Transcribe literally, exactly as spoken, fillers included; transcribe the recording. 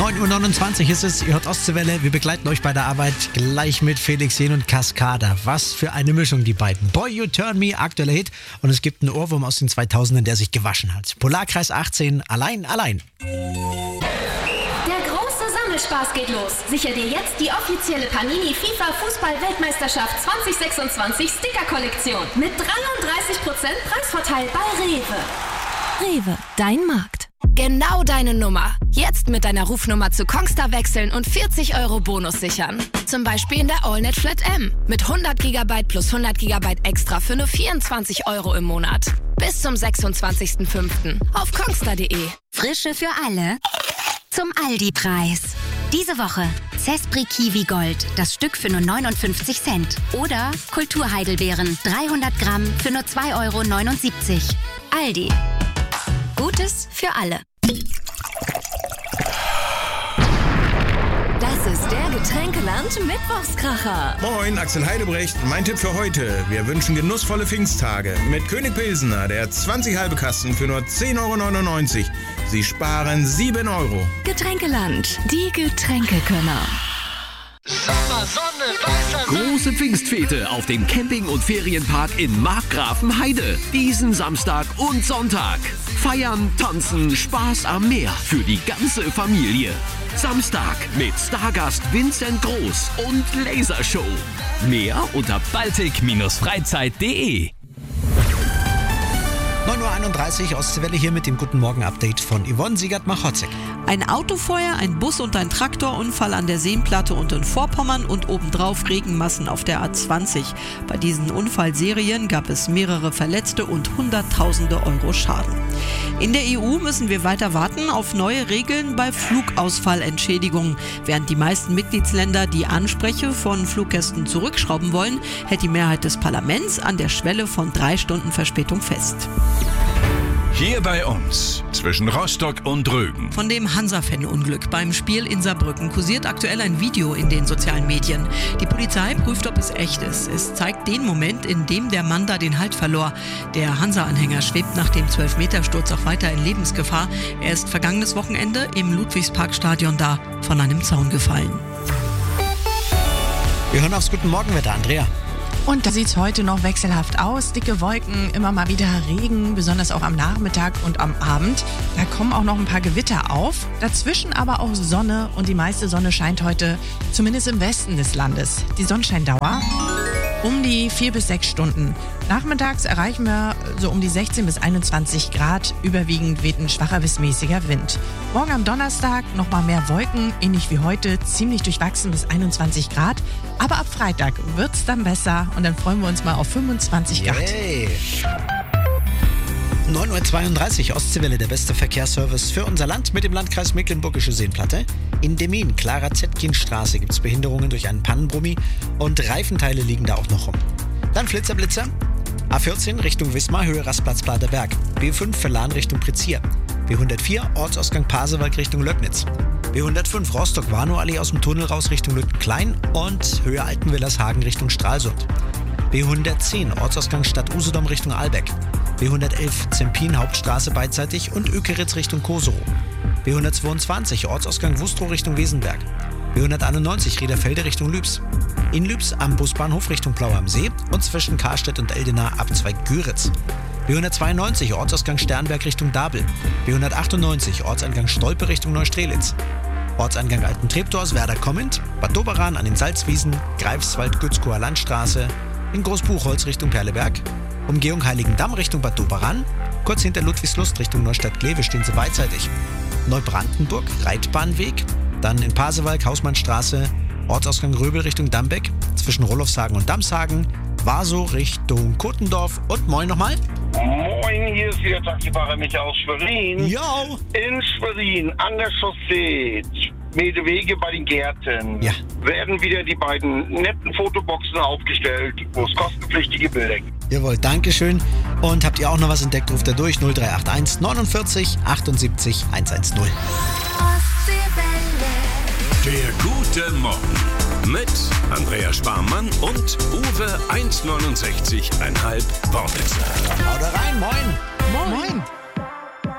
neun Uhr neunundzwanzig ist es, ihr hört Ostseewelle. Wir begleiten euch bei der Arbeit gleich mit Felix Jähn und Cascada. Was für eine Mischung, die beiden. Boy, You Turn Me, aktueller Hit. Und es gibt einen Ohrwurm aus den zweitausendern, der sich gewaschen hat. Polarkreis achtzehn, allein, allein. Der große Sammelspaß geht los. Sicher dir jetzt die offizielle Panini FIFA Fußball-Weltmeisterschaft zwanzig sechsundzwanzig Sticker-Kollektion. Mit dreiunddreißig Prozent Preisvorteil bei Rewe. Rewe, dein Markt. Genau deine Nummer. Jetzt mit deiner Rufnummer zu Kongstar wechseln und vierzig Euro Bonus sichern. Zum Beispiel in der AllNet Flat M. Mit hundert Gigabyte plus hundert Gigabyte extra für nur vierundzwanzig Euro im Monat. Bis zum sechsundzwanzigsten fünften auf kongstar punkt de. Frische für alle zum Aldi-Preis. Diese Woche Zespri Kiwi Gold, das Stück für nur neunundfünfzig Cent. Oder Kulturheidelbeeren, dreihundert Gramm für nur zwei Euro neunundsiebzig. Aldi. Gutes für alle. Das ist der Getränkeland Mittwochskracher. Moin, Axel Heidebrecht. Mein Tipp für heute. Wir wünschen genussvolle Pfingsttage. Mit König Pilsener, der zwanzig halbe Kasten für nur zehn Euro neunundneunzig. Sie sparen sieben Euro. Getränkeland, die Getränkekönner. Sommer, Sonne, weißer Regen. Große Pfingstfete auf dem Camping- und Ferienpark in Markgrafenheide. Diesen Samstag und Sonntag. Feiern, tanzen, Spaß am Meer für die ganze Familie. Samstag mit Stargast Vincent Groß und Lasershow. Mehr unter baltic Freizeit punkt de. neun Uhr einunddreißig, Ostseewelle hier mit dem Guten Morgen-Update von Yvonne Siegert-Machotzek. Ein Autofeuer, ein Bus- und ein Traktorunfall an der Seenplatte und in Vorpommern und obendrauf Regenmassen auf der A zwanzig. Bei diesen Unfallserien gab es mehrere Verletzte und Hunderttausende Euro Schaden. In der E U müssen wir weiter warten auf neue Regeln bei Flugausfallentschädigungen. Während die meisten Mitgliedsländer die Ansprüche von Fluggästen zurückschrauben wollen, hält die Mehrheit des Parlaments an der Schwelle von drei Stunden Verspätung fest. Hier bei uns, zwischen Rostock und Rügen. Von dem Hansa-Fan-Unglück beim Spiel in Saarbrücken kursiert aktuell ein Video in den sozialen Medien. Die Polizei prüft, ob es echt ist. Es zeigt den Moment, in dem der Mann da den Halt verlor. Der Hansa-Anhänger schwebt nach dem zwölf Meter Sturz auch weiter in Lebensgefahr. Er ist vergangenes Wochenende im Ludwigsparkstadion da von einem Zaun gefallen. Wir hören aufs Guten Morgenwetter, Andrea. Und da sieht es heute noch wechselhaft aus. Dicke Wolken, immer mal wieder Regen, besonders auch am Nachmittag und am Abend. Da kommen auch noch ein paar Gewitter auf. Dazwischen aber auch Sonne und die meiste Sonne scheint heute, zumindest im Westen des Landes. Die Sonnenscheindauer um die vier bis sechs Stunden. Nachmittags erreichen wir so um die sechzehn bis einundzwanzig Grad. Überwiegend weht ein schwacher bis mäßiger Wind. Morgen am Donnerstag nochmal mehr Wolken, ähnlich wie heute, ziemlich durchwachsen bis einundzwanzig Grad. Aber ab Freitag wird's dann besser und dann freuen wir uns mal auf fünfundzwanzig Grad. Yay. neun Uhr zweiunddreißig, Ostseewelle, der beste Verkehrsservice für unser Land mit dem Landkreis Mecklenburgische Seenplatte. In Demmin, Clara-Zetkin-Straße, gibt es Behinderungen durch einen Pannenbrummi und Reifenteile liegen da auch noch rum. Dann Flitzer-Blitzer. A vierzehn Richtung Wismar, Höhe Rastplatz Platerberg. B fünf Verlan Richtung Prezier. B hundertvier Ortsausgang Pasewalk Richtung Löcknitz. B hundertfünf Rostock-Warnow-Allee aus dem Tunnel raus Richtung Lüttenklein und Höhe Altenwillershagen Richtung Stralsund. B hundertzehn Ortsausgang Stadt Usedom Richtung Albeck. B hundertelf Zempin Hauptstraße beidseitig und Ökeritz Richtung Koserow. B hundertzweiundzwanzig Ortsausgang Wustrow Richtung Wesenberg. B hunderteinundneunzig Riederfelde Richtung Lübs. In Lübs am Busbahnhof Richtung Plaue am See und zwischen Karstedt und Eldena Abzweig Güritz. B hundertzweiundneunzig Ortsausgang Sternberg Richtung Dabel. B hundertachtundneunzig Ortseingang Stolpe Richtung Neustrelitz. Ortseingang Alten Treptow Werder kommend, Bad Doberan an den Salzwiesen, Greifswald Gützkower Landstraße, in Großbuchholz Richtung Perleberg, Umgehung Heiligendamm Richtung Bad Doberan, kurz hinter Ludwigslust Richtung Neustadt-Glewe stehen sie beidseitig. Neubrandenburg, Reitbahnweg, dann in Pasewalk, Hausmannstraße, Ortsausgang Röbel Richtung Dambeck, zwischen Rolofshagen und Damshagen, Warsow Richtung Kotendorf und moin nochmal. Moin, hier ist wieder Taxifahrer Michael aus Schwerin. Jo! In Schwerin, an der Chaussee, Medewege bei den Gärten, ja, werden wieder die beiden netten Fotoboxen aufgestellt, wo es kostenpflichtige Bilder gibt. Jawohl, Dankeschön. Und habt ihr auch noch was entdeckt, ruft er durch null drei acht eins neunundvierzig achtundsiebzig hundertzehn. Der gute Morgen mit Andrea Sparmann und Uwe eins neunundsechzig Komma fünf Wortwitzer. Haut rein, moin. Moin. Moin.